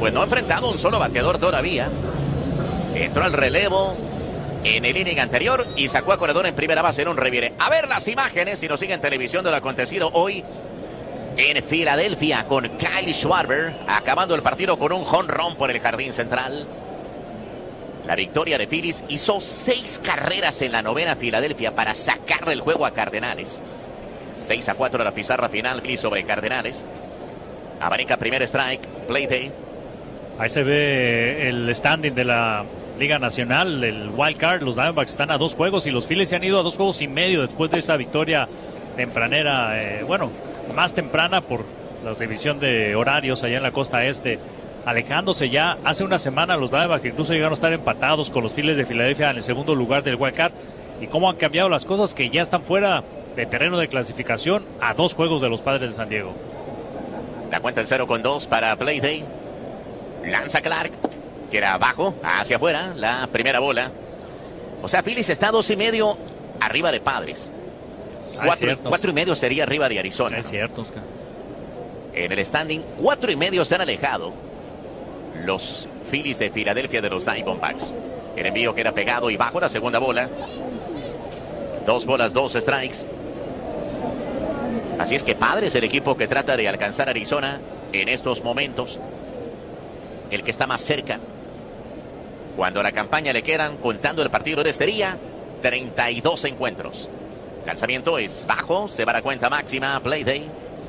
pues no ha enfrentado un solo bateador todavía. Entró al relevo en el inning anterior y sacó a corredor en primera base en un revire. A ver las imágenes si nos sigue en televisión de lo acontecido hoy en Filadelfia con Kyle Schwarber acabando el partido con un jonrón por el jardín central. La victoria de Phillies hizo 6 carreras en la novena Filadelfia para sacarle el juego a Cardenales. 6-4 la pizarra final, Phillies sobre Cardenales. Abanica primer strike, play day. Ahí se ve el standing de la Liga Nacional, el wild card. Los Diamondbacks están a 2 juegos y los Phillies se han ido a 2 juegos y medio después de esa victoria tempranera, más temprana por la división de horarios allá en la costa este, alejándose ya. Hace una semana los Diamondbacks incluso llegaron a estar empatados con los Phillies de Filadelfia en el segundo lugar del wild card, y cómo han cambiado las cosas, que ya están fuera de terreno de clasificación a 2 juegos de los Padres de San Diego. La cuenta en 0-2 para play day. Lanza Clark, que era abajo, hacia afuera, la primera bola. O sea, Phillies está 2.5 arriba de Padres. 4.5 sería arriba de Arizona. Es cierto, Oscar. En el standing, 4.5 se han alejado los Phillies de Filadelfia de los Diamondbacks. El envío queda pegado y bajo la segunda bola. 2 bolas, 2 strikes. Así es que Padres, el equipo que trata de alcanzar a Arizona en estos momentos, el que está más cerca. Cuando a la campaña le quedan, contando el partido de este día, 32 encuentros. Lanzamiento es bajo, se va a la cuenta máxima, play day.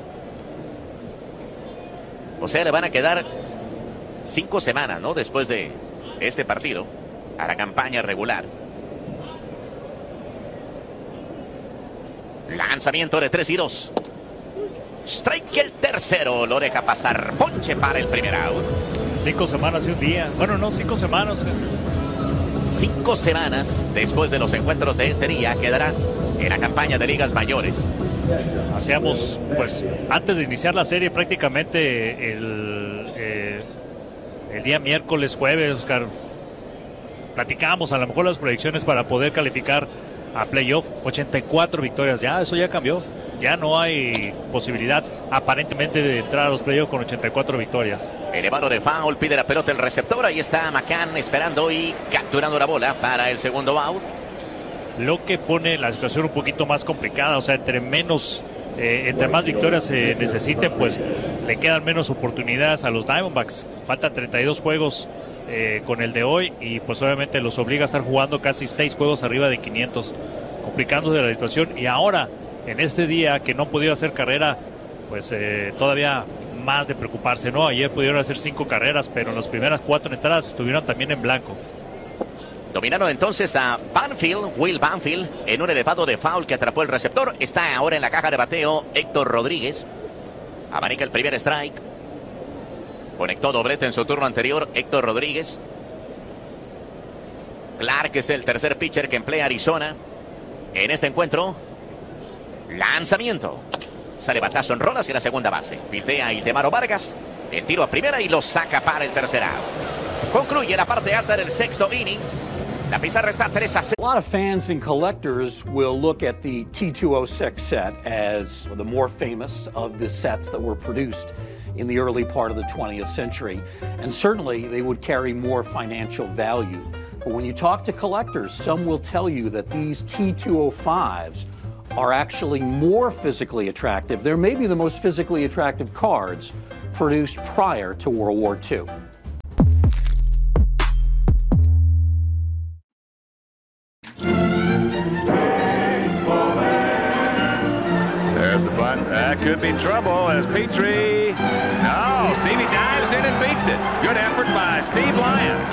O sea, le van a quedar 5 semanas, ¿no? Después de este partido, a la campaña regular. Lanzamiento de 3-2. Strike el tercero, lo deja pasar. Ponche para el primer out. 5 semanas y un día. Bueno, no, 5 semanas. 5 semanas después de los encuentros de este día quedará en la campaña de ligas mayores. Hacíamos, pues, antes de iniciar la serie, prácticamente el día miércoles, jueves, Oscar, platicábamos a lo mejor las proyecciones para poder calificar a playoff. 84 victorias, ya eso ya cambió. Ya no hay posibilidad aparentemente de entrar a los playoffs con 84 victorias. Elevado de foul, pide la pelota el receptor. Ahí está McCann esperando y capturando la bola para el segundo out. Lo que pone la situación un poquito más complicada. O sea, entre más victorias se necesiten, pues le quedan menos oportunidades a los Diamondbacks. Faltan 32 juegos con el de hoy, y pues obviamente los obliga a estar jugando casi 6 juegos arriba de 500, complicándose la situación. Y ahora, en este día que no pudieron hacer carrera, pues todavía más de preocuparse, ¿no? Ayer pudieron hacer 5 carreras, pero en las primeras 4 entradas estuvieron también en blanco. Dominaron entonces a Will Banfield, en un elevado de foul que atrapó el receptor. Está ahora en la caja de bateo Héctor Rodríguez. Abanica el primer strike. Conectó doblete en su turno anterior Héctor Rodríguez. Clark es el tercer pitcher que emplea Arizona en este encuentro. Lanzamiento. Sale batazo en rola hacia la segunda base. Fildea Ildemaro Vargas. El tiro a primera y lo saca para el tercer out. Concluye la parte alta del sexto inning. La pizarra está 3-0. A lot of fans and collectors will look at the T206 set as the more famous of the sets that were produced in the early part of the 20th century. And certainly they would carry more financial value. But when you talk to collectors, some will tell you that these T205s are actually more physically attractive. They're maybe the most physically attractive cards produced prior to World War II. There's the bunt. That could be trouble as Petrie. No, Stevie dives in and beats it. Good effort by Steve Lyon.